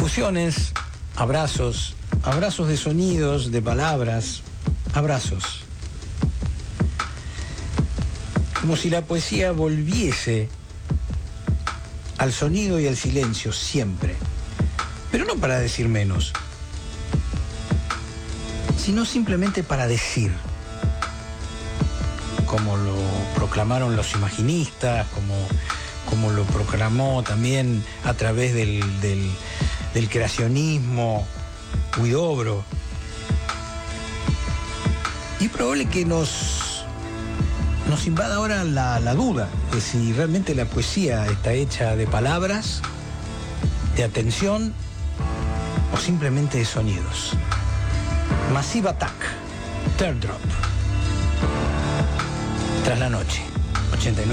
percusiones, abrazos de sonidos, de palabras, abrazos. Como si la poesía volviese al sonido y al silencio siempre, pero no para decir menos, sino simplemente para decir, como lo proclamaron los imaginistas, como lo proclamó también a través del creacionismo Huidobro. Y es probable que nos invada ahora la duda de si realmente la poesía está hecha de palabras, de atención o simplemente de sonidos. Massive Attack, Teardrop. Tras la noche, 89.